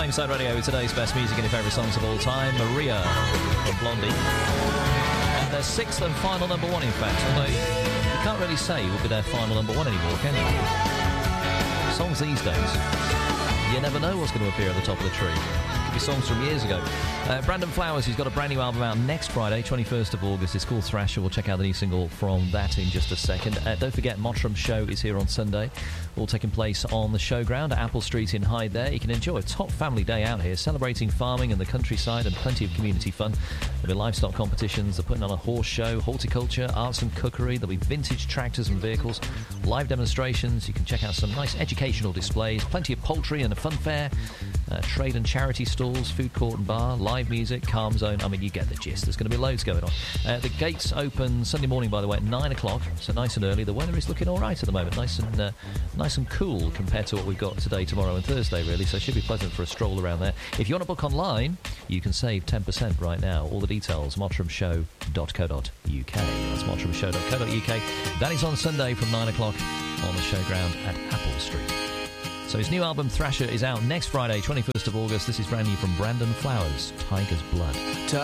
Side Radio with today's best music and your favourite songs of all time. Maria from Blondie. And their sixth and final number one, in fact. Although you can't really say will be their final number one anymore, can you? Songs these days, you never know what's going to appear at the top of the tree. Could be songs from years ago. Brandon Flowers, he's got a brand new album out next Friday, 21st of August. It's called Thrasher. We'll check out the new single from that in just a second. Don't forget, Mottram Show is here on Sunday, all taking place on the showground at Apple Street in Hyde there. You can enjoy a top family day out here, celebrating farming and the countryside and plenty of community fun. There'll be livestock competitions, they're putting on a horse show, horticulture, arts and cookery. There'll be vintage tractors and vehicles, live demonstrations. You can check out some nice educational displays, plenty of poultry and a fun fair, trade and charity stalls, food court and bar, live music, calm zone. I mean, you get the gist. There's going to be loads going on. The gates open Sunday morning, by the way, at 9 o'clock, so nice and early. The weather is looking all right at the moment, nice and cool compared to what we've got today, tomorrow and Thursday, really, so it should be pleasant for a stroll around there. If you want to book online, you can save 10% right now. All the details, mottramshow.co.uk. That's mottramshow.co.uk. That is on Sunday from 9 o'clock on the showground at Apple Street. So his new album Thrasher is out next Friday, 21st of August. This is brand new from Brandon Flowers, Tiger's Blood.